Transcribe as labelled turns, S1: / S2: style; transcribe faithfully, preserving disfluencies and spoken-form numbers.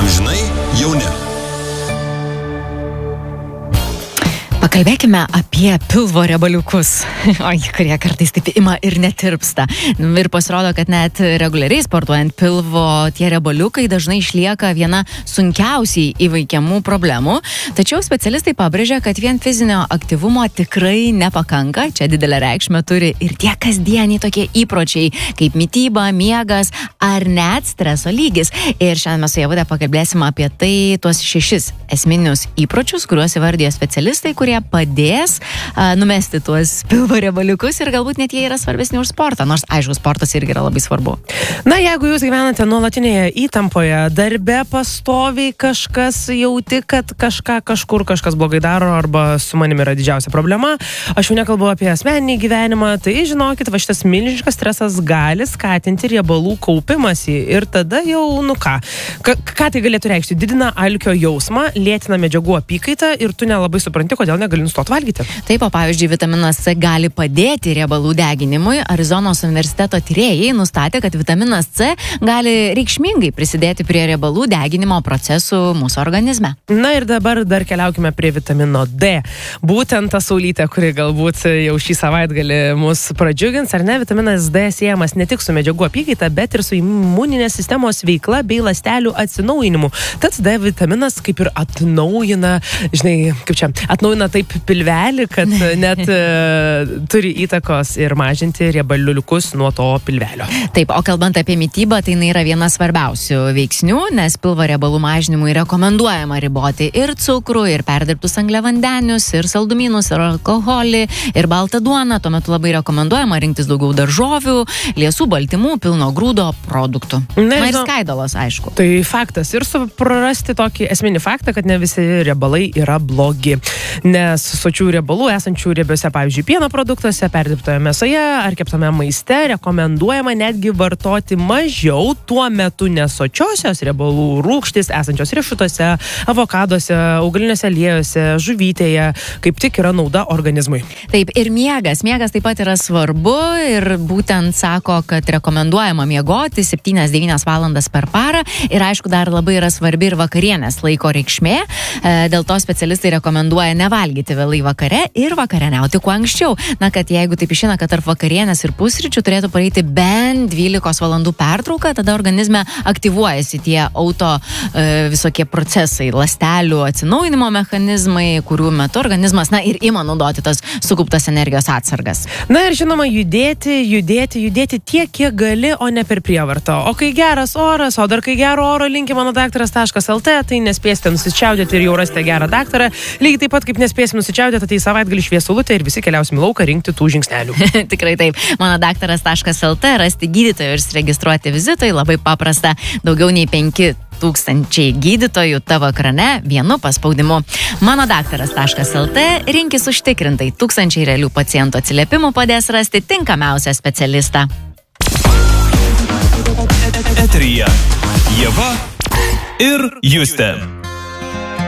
S1: Žinai, jauni.
S2: Pakalbėkime apie pilvo riebaliukus, oi, kurie kartais taip ima ir netirpsta. Ir pasirodo, kad net reguliariai sportuojant pilvo tie riebaliukai dažnai išlieka viena sunkiausiai įveikiamų problemų. Tačiau specialistai pabrėžia, kad vien fizinio aktyvumo tikrai nepakanka. Čia didelę reikšmę turi ir tie kasdieniai tokie įpročiai, kaip mityba, miegas ar net streso lygis. Ir šiandien mes su Ievute pakalbėsime apie tai, tuos šešis esminius įpročius, kuriuos įvardėjo specialistai, kurie padės a, numesti tuos pilvo riebaliukus ir galbūt net jie yra svarbesni už sportą, nors aišku, sportas irgi yra labai svarbu.
S3: Na, jeigu jūs gyvenate nuolatinėje įtampoje, darbe pastoviai kažkas jauti, kad kažką kažkur kažkas blogai daro arba su manimi yra didžiausia problema, aš jau nekalbu apie asmeninį gyvenimą, tai žinokit, va šitas milžiniškas stresas gali skatinti riebalų kaupimąsi ir tada jau, nu ką, Ka ką tai galėtų reikšti? Didina alkio jausmą, lėtina medžiagų apykaitą ir tu nelabai supranti, kodėl negali nustoti valgyti.
S2: Taip, o pavyzdžiui, vitaminas C gali padėti riebalų deginimui. Arizonos universiteto tyrėjai nustatė, kad vitaminas C gali reikšmingai prisidėti prie riebalų deginimo procesų mūsų organizme.
S3: Na ir dabar dar keliaukime prie vitamino D. Būtent ta saulytė, kuri galbūt jau šį savaitgalį mus pradžiugins, ar ne? Vitaminas D siejamas ne tik su medžiagų apykaita, bet ir su imuninės sistemos veikla bei ląstelių atsinaujinimu. Tad D vitaminas kaip ir atnaujina, žinai, kaip čia, atnaujina taip pilvelį, kad net uh, turi įtakos ir mažinti riebaliukus nuo to pilvelio.
S2: Taip, o kalbant apie mitybą, tai jinai yra viena svarbiausių veiksnių, nes pilvo riebalų mažinimui rekomenduojama riboti ir cukrų, ir perdirbtus angliavandenius, ir saldumynus, ir alkoholį, ir baltą duoną. Tuo metu labai rekomenduojama rinktis daugiau daržovių, liesų baltymų, pilno grūdo produktų. Na, Na ir skaidalos, aišku.
S3: Tai faktas. Ir suprasti tokį esminį faktą, kad ne visi riebalai yra blogi. Nes sočių riebalų esančių riebiuose, pavyzdžiui, pieno produktuose, perdirbtoje mėsoje ar keptame maiste rekomenduojama netgi vartoti mažiau, tuo metu nesočiosios riebalų rūgštys esančios riešutuose, avokaduose, augaliniuose aliejuose, žuvytėje, kaip tik yra nauda organizmui.
S2: Taip, ir miegas. Miegas taip pat yra svarbu ir būtent sako, kad rekomenduojama miegoti septynias devynias valandas per parą ir aišku, dar labai yra svarbi ir vakarienės laiko reikšmė. Dėl to specialistai rekomenduoja nevalgyti vėlai vakare ir vakarieniauti kuo anksčiau. Na, kad jeigu taip išeina, kad tarp vakarienės ir pusryčių turėtų praeiti bent dvylikos valandų pertrauką, tada organizme aktyvuojasi tie auto e, visokie procesai, ląstelių atsinaujinimo mechanizmai, kurių metu organizmas, na, ir ima naudoti tas sukauptas energijos atsargas.
S3: Na ir žinoma, judėti, judėti, judėti tiek, kiek gali, o ne per prievartą. O kai geras oras, o dar kai gero oro linki mano daktaras taškas lt, tai nespėsite nusičiaudėti ir jau rasite gerą daktarą. Lygiai taip pat, kaip nespėsime nusičiaudėti, tai savaitgalį šviesulutė ir visi keliausim į lauką rinkti tų žingsnelių.
S2: Tikrai taip. Mano daktaras taškas lt, rasti gydytojų ir registruoti vizitui labai paprasta. Daugiau nei penki tūkstančiai gydytojų tavo ekrane vienu paspaudimu. Mano daktaras taškas lt, rinkis užtikrintai. Tūkstančiai realių pacientų atsiliepimų padės rasti tinkamiausią specialistą.
S1: Eteryje Ieva ir Justė.